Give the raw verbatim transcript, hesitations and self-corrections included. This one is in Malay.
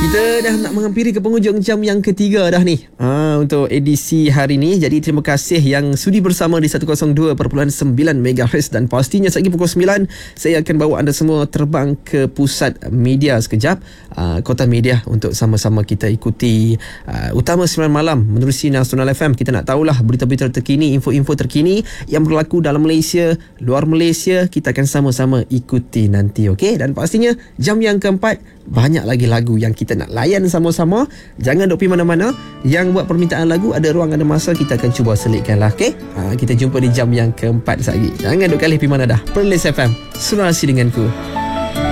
Kita dah nak menghampiri ke penghujung jam yang ketiga dah ni ha, untuk edisi hari ni. Jadi terima kasih yang sudi bersama di seratus dua perpuluhan sembilan megahertz. Dan pastinya sekejap pukul sembilan saya akan bawa anda semua terbang ke pusat media sekejap, uh, Kota Media, untuk sama-sama kita ikuti uh, Utama sembilan Malam menerusi Nasional F M. Kita nak tahulah berita-berita terkini, info-info terkini yang berlaku dalam Malaysia, luar Malaysia. Kita akan sama-sama ikuti nanti, okey? Dan pastinya jam yang keempat banyak lagi lagu yang kita nak layan sama-sama. Jangan duk pergi mana-mana. Yang buat permintaan lagu, ada ruang, ada masa, kita akan cuba selitkan lah, okay? Ha, kita jumpa di jam yang keempat lagi. Jangan duk kali pergi mana dah. Perlis F M, Sunarasi denganku.